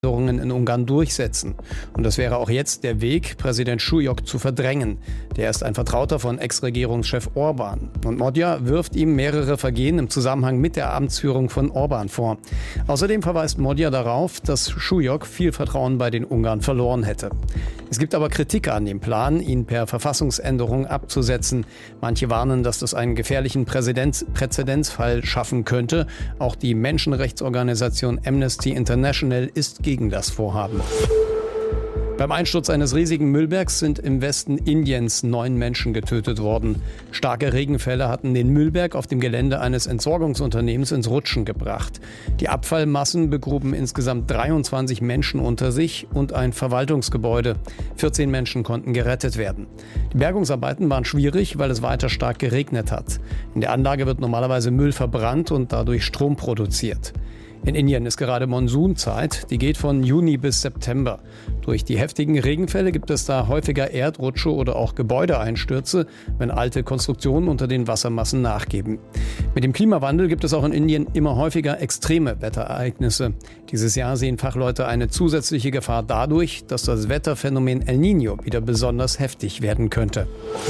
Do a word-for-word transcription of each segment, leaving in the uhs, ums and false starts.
in Ungarn durchsetzen. Und das wäre auch jetzt der Weg, Präsident Súlyog zu verdrängen. Der ist ein Vertrauter von Ex-Regierungschef Orbán. Und Magyar wirft ihm mehrere Vergehen im Zusammenhang mit der Amtsführung von Orbán vor. Außerdem verweist Magyar darauf, dass Súlyog viel Vertrauen bei den Ungarn verloren hätte. Es gibt aber Kritik an dem Plan, ihn per Verfassungsänderung abzusetzen. Manche warnen, dass das einen gefährlichen Präzedenz- Präzedenzfall schaffen könnte. Auch die Menschenrechtsorganisation Amnesty International ist gegen das Vorhaben. Beim Einsturz eines riesigen Müllbergs sind im Westen Indiens neun Menschen getötet worden. Starke Regenfälle hatten den Müllberg auf dem Gelände eines Entsorgungsunternehmens ins Rutschen gebracht. Die Abfallmassen begruben insgesamt dreiundzwanzig Menschen unter sich und ein Verwaltungsgebäude. vierzehn Menschen konnten gerettet werden. Die Bergungsarbeiten waren schwierig, weil es weiter stark geregnet hat. In der Anlage wird normalerweise Müll verbrannt und dadurch Strom produziert. In Indien ist gerade Monsunzeit, die geht von Juni bis September. Durch die heftigen Regenfälle gibt es da häufiger Erdrutsche oder auch Gebäudeeinstürze, wenn alte Konstruktionen unter den Wassermassen nachgeben. Mit dem Klimawandel gibt es auch in Indien immer häufiger extreme Wetterereignisse. Dieses Jahr sehen Fachleute eine zusätzliche Gefahr dadurch, dass das Wetterphänomen El Niño wieder besonders heftig werden könnte.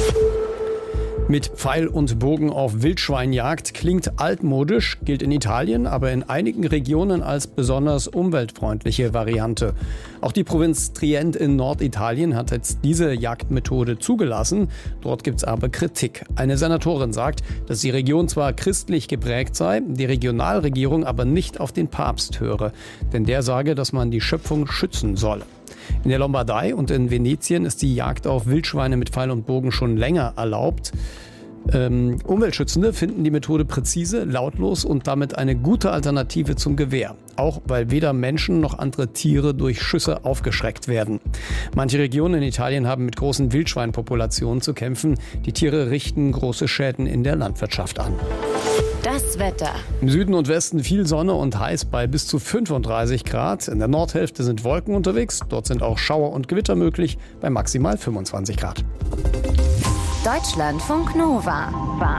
Mit Pfeil und Bogen auf Wildschweinjagd klingt altmodisch, gilt in Italien, aber in einigen Regionen als besonders umweltfreundliche Variante. Auch die Provinz Trient in Norditalien hat jetzt diese Jagdmethode zugelassen. Dort gibt es aber Kritik. Eine Senatorin sagt, dass die Region zwar christlich geprägt sei, die Regionalregierung aber nicht auf den Papst höre. Denn der sage, dass man die Schöpfung schützen solle. In der Lombardei und in Venetien ist die Jagd auf Wildschweine mit Pfeil und Bogen schon länger erlaubt. Ähm, Umweltschützende finden die Methode präzise, lautlos und damit eine gute Alternative zum Gewehr. Auch weil weder Menschen noch andere Tiere durch Schüsse aufgeschreckt werden. Manche Regionen in Italien haben mit großen Wildschweinpopulationen zu kämpfen. Die Tiere richten große Schäden in der Landwirtschaft an. Das Wetter. Im Süden und Westen viel Sonne und heiß bei bis zu fünfunddreißig Grad. In der Nordhälfte sind Wolken unterwegs. Dort sind auch Schauer und Gewitter möglich bei maximal fünfundzwanzig Grad. Deutschlandfunk Nova.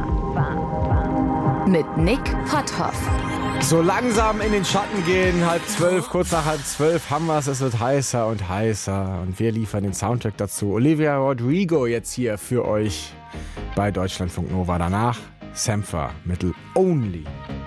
Mit Nick Potthoff. So langsam in den Schatten gehen, halb zwölf, kurz nach halb zwölf haben wir es. Es wird heißer und heißer und wir liefern den Soundtrack dazu. Olivia Rodrigo jetzt hier für euch bei Deutschlandfunk Nova. Danach Sampha mit Only.